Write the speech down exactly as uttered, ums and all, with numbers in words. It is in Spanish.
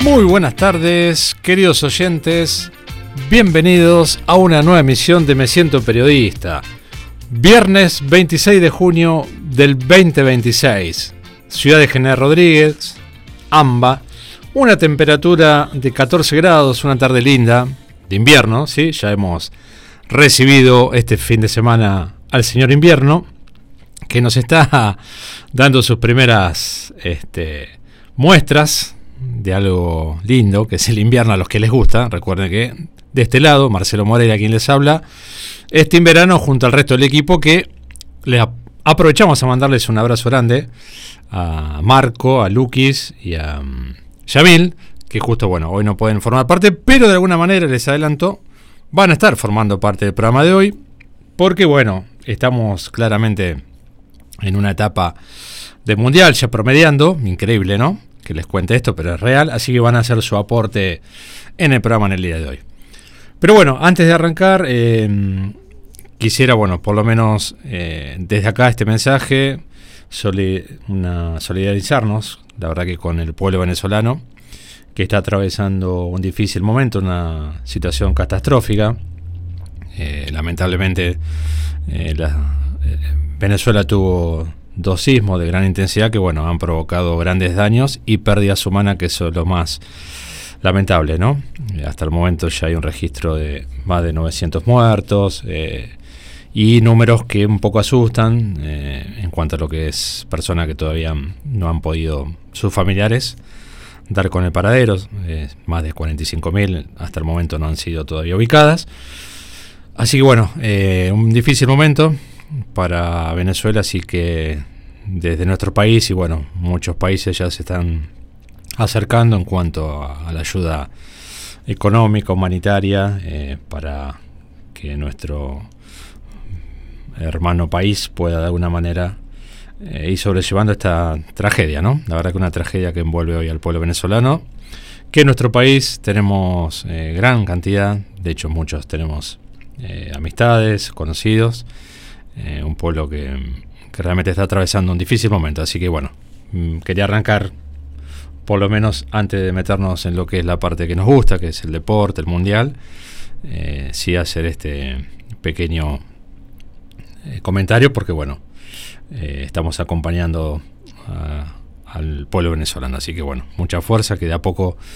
Muy buenas tardes, queridos oyentes. Bienvenidos a una nueva emisión de Me Siento Periodista. Viernes veintiséis de junio del veinte veintiséis. Ciudad de General Rodríguez, AMBA. Una temperatura de catorce grados, una tarde linda, de invierno, ¿sí? Ya hemos recibido este fin de semana al señor invierno, que nos está dando sus primeras este, muestras de algo lindo, que es el invierno a los que les gusta. Recuerden que de este lado, Marcelo Moreira, quien les habla, este verano junto al resto del equipo, que les aprovechamos a mandarles un abrazo grande a Marco, a Lukis y a um, Yamil, que justo, bueno, hoy no pueden formar parte, pero de alguna manera les adelanto, van a estar formando parte del programa de hoy, porque bueno, estamos claramente en una etapa de mundial ya promediando, increíble, ¿no? Que les cuente esto, pero es real, así que van a hacer su aporte en el programa en el día de hoy. Pero bueno, antes de arrancar, eh, quisiera, bueno, por lo menos eh, desde acá este mensaje, soli- una, solidarizarnos, la verdad que con el pueblo venezolano, que está atravesando un difícil momento, una situación catastrófica. Eh, lamentablemente, eh, la, eh, Venezuela tuvo dos sismos de gran intensidad que, bueno, han provocado grandes daños y pérdidas humanas, que eso es lo más lamentable, ¿no? Eh, hasta el momento ya hay un registro de más de novecientos muertos eh, y números que un poco asustan eh, en cuanto a lo que es personas que todavía no han podido, sus familiares, dar con el paradero. Eh, más de cuarenta y cinco mil hasta el momento no han sido todavía ubicadas. Así que bueno, eh, un difícil momento para Venezuela, así que desde nuestro país y bueno, muchos países ya se están acercando en cuanto a, a la ayuda económica, humanitaria, eh, para que nuestro hermano país pueda de alguna manera eh, ir sobrellevando esta tragedia, ¿no? La verdad que una tragedia que envuelve hoy al pueblo venezolano, que en nuestro país tenemos eh, gran cantidad, de hecho muchos tenemos eh, amistades, conocidos, eh, un pueblo que, que realmente está atravesando un difícil momento, así que bueno, mm, quería arrancar por lo menos antes de meternos en lo que es la parte que nos gusta, que es el deporte, el mundial, eh, sí hacer este pequeño eh, comentario, porque bueno, eh, estamos acompañando a, al pueblo venezolano, así que bueno, mucha fuerza, que de a poco